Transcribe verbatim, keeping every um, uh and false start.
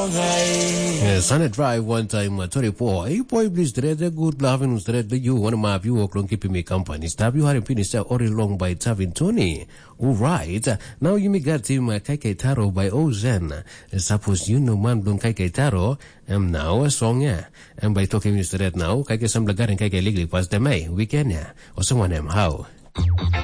Sunny Drive one time uh, twenty-four. Hey boy, please dread good loving was dread you one of my view work long keeping me company. Stab you having finished all along by Tavin Tony. All right. Now you may get him uh, Kaikai Taro by Ozen. Uh, suppose you know man don't Kaikai Taro. Am now a song yeah. And by talking with dread now, Kaikai some lagaran Kaikai legally past the May weekend yeah. Or someone am how.